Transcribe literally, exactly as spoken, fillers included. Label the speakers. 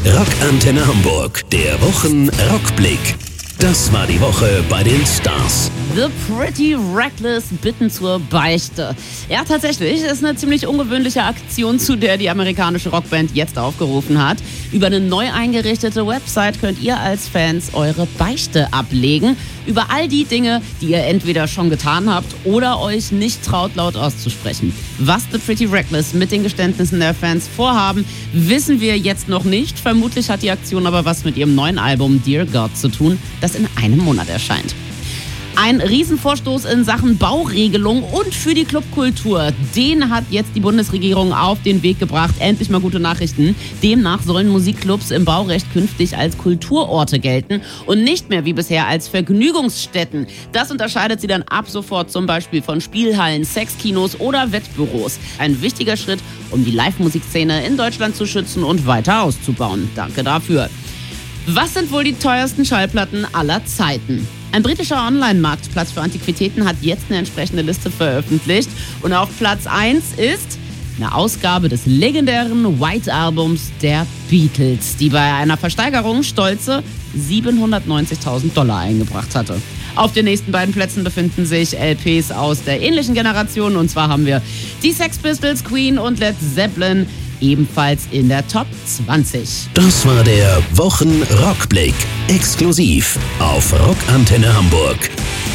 Speaker 1: Rockantenne Hamburg, der Wochen-Rockblick. Das war die Woche bei den Stars.
Speaker 2: The Pretty Reckless bitten zur Beichte. Ja, tatsächlich ist eine ziemlich ungewöhnliche Aktion, zu der die amerikanische Rockband jetzt aufgerufen hat. Über eine neu eingerichtete Website könnt ihr als Fans eure Beichte ablegen. Über all die Dinge, die ihr entweder schon getan habt oder euch nicht traut, laut auszusprechen. Was The Pretty Reckless mit den Geständnissen der Fans vorhaben, wissen wir jetzt noch nicht. Vermutlich hat die Aktion aber was mit ihrem neuen Album Dear God zu tun, das in einem Monat erscheint. Ein Riesenvorstoß in Sachen Bauregelung und für die Clubkultur. Den hat jetzt die Bundesregierung auf den Weg gebracht. Endlich mal gute Nachrichten. Demnach sollen Musikclubs im Baurecht künftig als Kulturorte gelten und nicht mehr wie bisher als Vergnügungsstätten. Das unterscheidet sie dann ab sofort zum Beispiel von Spielhallen, Sexkinos oder Wettbüros. Ein wichtiger Schritt, um die Live-Musikszene in Deutschland zu schützen und weiter auszubauen. Danke dafür. Was sind wohl die teuersten Schallplatten aller Zeiten? Ein britischer Online-Marktplatz für Antiquitäten hat jetzt eine entsprechende Liste veröffentlicht. Und auf Platz eins ist eine Ausgabe des legendären White Albums der Beatles, die bei einer Versteigerung stolze siebenhundertneunzigtausend Dollar eingebracht hatte. Auf den nächsten beiden Plätzen befinden sich L Ps aus der ähnlichen Generation. Und zwar haben wir die Sex Pistols, Queen und Led Zeppelin ebenfalls in der Top zwanzig.
Speaker 1: Das war der Wochen-Rockblick. Exklusiv auf Rockantenne Hamburg.